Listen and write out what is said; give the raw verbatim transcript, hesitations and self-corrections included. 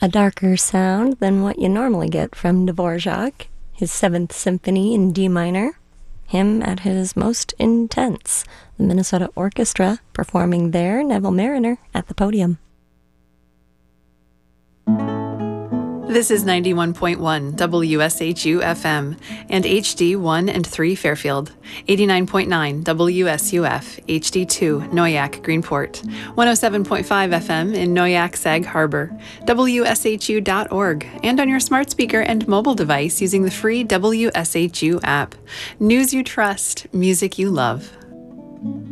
A darker sound than what you normally get from Dvorak, his Seventh Symphony in D minor, him at his most intense, the Minnesota Orchestra performing their Neville Mariner at the podium. This is ninety-one point one W S H U F M and H D one and three Fairfield, eighty-nine point nine W S U F, H D two Noyac Greenport, one oh seven point five F M in Noyac Sag Harbor, W S H U dot org, and on your smart speaker and mobile device using the free W S H U app. News you trust, music you love.